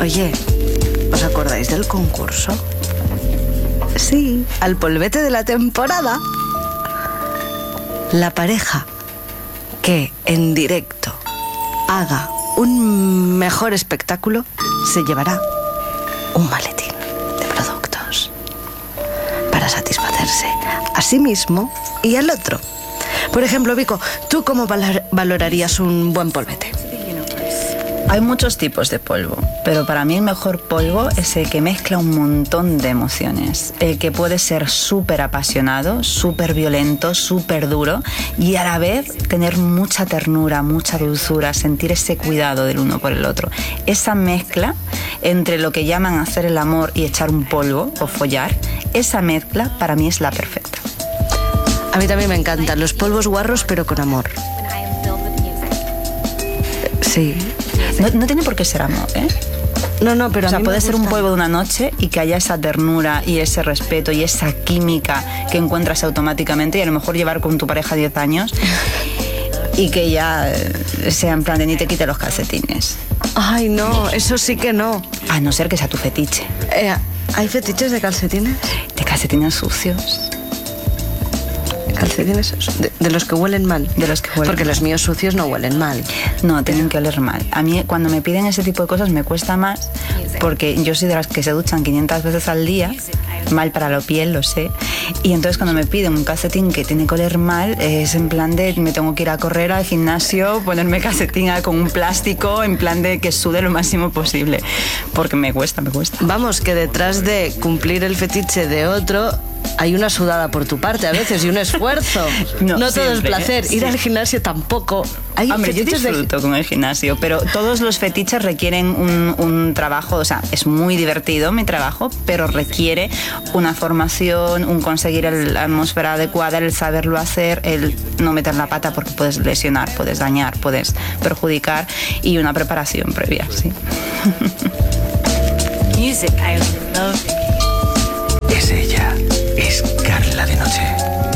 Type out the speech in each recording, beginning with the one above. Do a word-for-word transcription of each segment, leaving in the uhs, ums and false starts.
Oye, ¿os acordáis del concurso? Sí, al polvete de la temporada. La pareja que en directo haga un mejor espectáculo se llevará un maletín de productos para satisfacerse a sí mismo y al otro. Por ejemplo, Vico, ¿tú cómo valor- valorarías un buen polvete? Hay muchos tipos de polvo, pero para mí el mejor polvo es el que mezcla un montón de emociones. El que puede ser súper apasionado, súper violento, súper duro y a la vez tener mucha ternura, mucha dulzura, sentir ese cuidado del uno por el otro. Esa mezcla entre lo que llaman hacer el amor y echar un polvo o follar, esa mezcla para mí es la perfecta. A mí también me encantan los polvos guarros, pero con amor. Sí. No, no tiene por qué ser amor, ¿eh? No, no, pero o sea, a mí puede me ser un gusta. polvo de una noche y que haya esa ternura y ese respeto y esa química que encuentras automáticamente y a lo mejor llevar con tu pareja diez años y que ya sea en plan de ni te quite los calcetines. Ay, no, eso sí que no. A no ser que sea tu fetiche. Eh, ¿Hay fetiches de calcetines? De calcetines sucios. Calcetines de, de los que huelen mal. De los que huelen Porque mal. los míos sucios no huelen mal. No, tienen que oler mal. A mí cuando me piden ese tipo de cosas me cuesta más porque yo soy de las que se duchan quinientas veces al día, mal para la piel, lo sé. Y entonces cuando me piden un calcetín que tiene que oler mal, es en plan de me tengo que ir a correr al gimnasio, ponerme calcetín con un plástico, en plan de que sude lo máximo posible. Porque me cuesta, me cuesta. Vamos, que detrás de cumplir el fetiche de otro hay una sudada por tu parte a veces y un esfuerzo. No, no todo es siempre, placer. sí. Ir al gimnasio tampoco. Hay Hombre, yo fetiches de... disfruto con el gimnasio, pero todos los fetiches requieren un, un trabajo, o sea, es muy divertido mi trabajo, pero requiere una formación, un conseguir el- la atmósfera adecuada, el saberlo hacer, el no meter la pata porque puedes lesionar, puedes dañar, puedes perjudicar y una preparación previa, sí. Music, I love. Es ella, es Carla de Noche.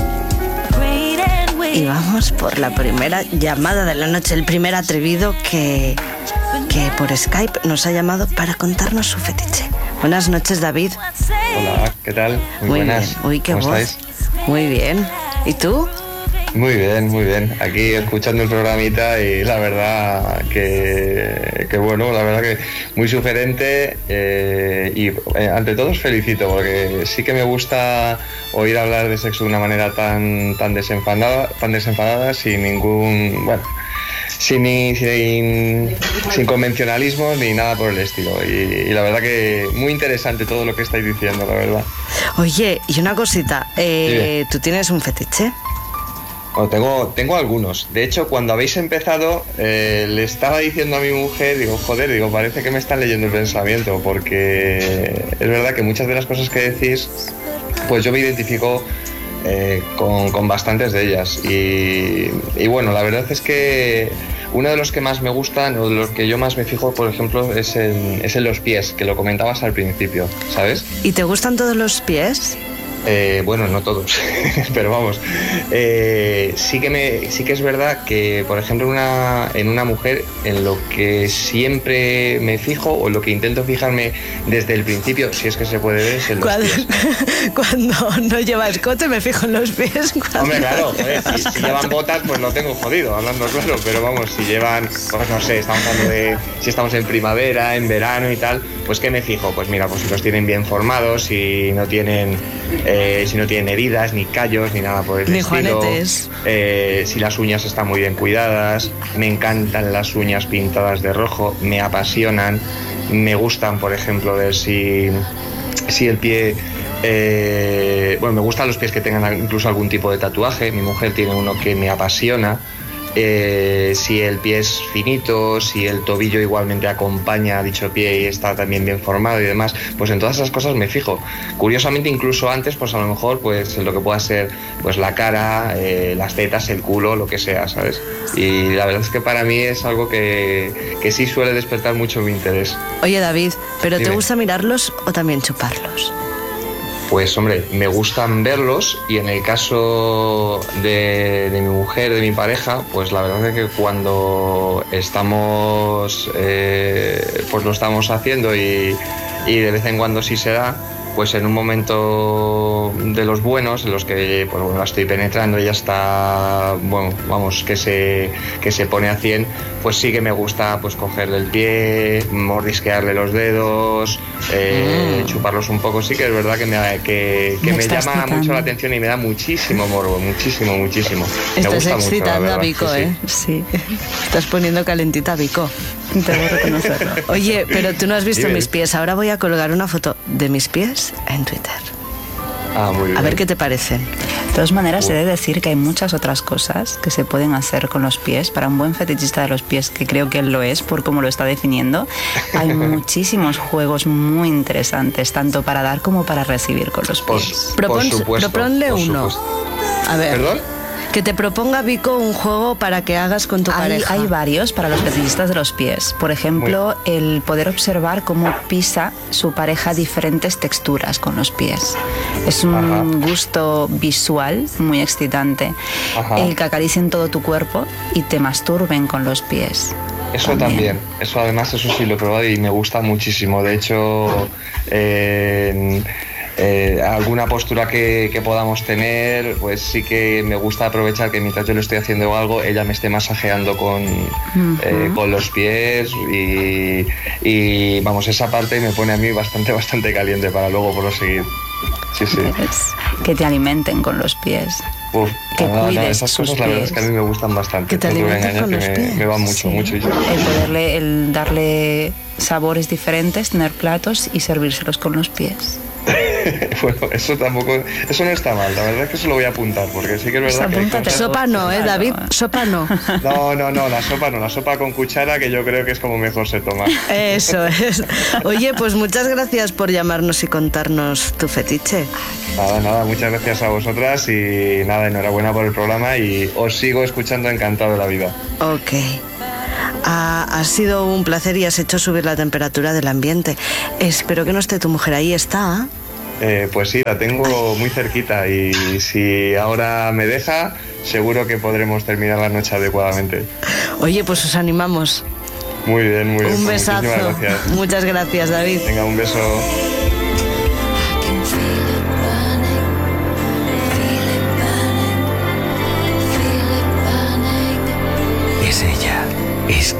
Y vamos por la primera llamada de la noche, el primer atrevido que, que por Skype nos ha llamado para contarnos su fetiche. Buenas noches, David. Hola, ¿qué tal? Muy, Muy buenas. bien. Uy, qué ¿Cómo voz. estáis? Muy bien. ¿Y tú? Muy bien, muy bien. Aquí escuchando el programita y la verdad que, que bueno, la verdad que muy sugerente eh, y eh, ante todo os felicito porque sí que me gusta oír hablar de sexo de una manera tan tan desenfadada, tan desenfadada sin ningún, bueno, sin, ni- sin, sin convencionalismos ni nada por el estilo. Y, y la verdad que muy interesante todo lo que estáis diciendo, la verdad. Oye, y una cosita. Eh, ¿Tú tienes un fetiche? Bueno, tengo, tengo algunos. De hecho, cuando habéis empezado, eh, le estaba diciendo a mi mujer, digo, joder, digo, parece que me están leyendo el pensamiento, porque es verdad que muchas de las cosas que decís, pues yo me identifico eh, con, con bastantes de ellas. Y, y bueno, la verdad es que uno de los que más me gustan, o de los que yo más me fijo, por ejemplo, es en, es en los pies, que lo comentabas al principio, ¿sabes? ¿Y te gustan todos los pies? Eh, bueno, no todos, pero vamos. Eh, sí que me, sí que es verdad que, por ejemplo, en una, en una mujer, en lo que siempre me fijo o lo que intento fijarme desde el principio, si es que se puede ver, es en los Cuando, pies. cuando no lleva escote me fijo en los pies. Cuando... Hombre, claro, joder, si, si llevan botas, pues lo tengo jodido, hablando claro, pero vamos, si llevan, pues no sé, estamos hablando de si estamos en primavera, en verano y tal, pues ¿qué me fijo? Pues mira, pues si los tienen bien formados, si no tienen, eh, si no tienen heridas, ni callos, ni nada por el Ni estilo. juanetes. Eh, si las uñas están muy bien cuidadas, me encantan las uñas pintadas de rojo, me apasionan, me gustan, por ejemplo, ver si, si el pie... Eh, bueno, me gustan los pies que tengan incluso algún tipo de tatuaje. Mi mujer tiene uno que me apasiona. Eh, si el pie es finito, si el tobillo igualmente acompaña a dicho pie y está también bien formado y demás, pues en todas esas cosas me fijo. Curiosamente, incluso antes, pues a lo mejor, pues en lo que pueda ser, pues la cara, eh, las tetas, el culo, lo que sea, ¿sabes? Y la verdad es que para mí es algo que, que sí suele despertar mucho mi interés. Oye, David, ¿pero te Dime. gusta mirarlos o también chuparlos? pues hombre, me gustan verlos, y en el caso de, de mi mujer, de mi pareja, pues la verdad es que cuando estamos, eh, pues lo estamos haciendo y, y de vez en cuando sí se da, pues en un momento de los buenos, en los que pues bueno, la estoy penetrando y ya está, bueno, vamos, que se, que se pone a cien, pues sí que me gusta pues cogerle el pie, mordisquearle los dedos, eh, mm. chuparlos un poco. Sí que es verdad que me, que, que me, me llama excitando. mucho la atención y me da muchísimo morbo, muchísimo, muchísimo. Me Estás gusta excitando mucho, a Vico, sí, ¿eh? Sí. Estás poniendo calentita a Vico. Debo reconocerlo. Oye, pero tú no has visto Dime. mis pies. Ahora voy a colgar una foto de mis pies en Twitter. Ah, muy bien. A ver qué te parecen. De todas maneras, he de decir que hay muchas otras cosas que se pueden hacer con los pies. Para un buen fetichista de los pies, que creo que él lo es por cómo lo está definiendo, hay muchísimos juegos muy interesantes, tanto para dar como para recibir con los pies. Por, Propon, por supuesto, proponle por uno. Supuesto. A ver. ¿Perdón? Que te proponga Vico un juego para que hagas con tu Hay, pareja. hay varios para los fetichistas de los pies. Por ejemplo, el poder observar cómo pisa su pareja diferentes texturas con los pies. Es un Ajá. gusto visual muy excitante. Ajá. El que acaricien todo tu cuerpo y te masturben con los pies. Eso también. también, eso además, eso sí lo he probado y me gusta muchísimo. De hecho, eh, eh, alguna postura que, que podamos tener, pues sí que me gusta aprovechar que mientras yo le estoy haciendo algo, ella me esté masajeando con, uh-huh. eh, con los pies y, y vamos, esa parte me pone a mí bastante, bastante caliente para luego proseguir. Sí, sí. Que te alimenten con los pies. Uf, que nada, cuides nada, esas sus cosas la verdad pies. es que a mí me gustan bastante. Que te alimenten con que los me, pies. me va mucho, Sí. mucho. El poderle, el darle sabores diferentes, tener platos y servírselos con los pies. Bueno, eso tampoco, eso no está mal, la verdad es que eso lo voy a apuntar, porque sí que es verdad Pues que hay apúntate. cosas... Sopa no, ¿eh, David? Sopa no. No, no, no, la sopa no, la sopa con cuchara, que yo creo que es como mejor se toma. Eso es. Oye, pues muchas gracias por llamarnos y contarnos tu fetiche. Nada, nada, muchas gracias a vosotras y nada, enhorabuena por el programa y os sigo escuchando encantado de la vida. Ok. Ha, ha sido un placer y has hecho subir la temperatura del ambiente. Espero que no esté tu mujer ahí, ¿está? Eh, pues sí, la tengo muy cerquita y si ahora me deja, seguro que podremos terminar la noche adecuadamente. Oye, pues os animamos. Muy bien, muy bien. Un Pues besazo. muchísimas gracias. Muchas gracias, David. Venga, un beso. Es ella. Es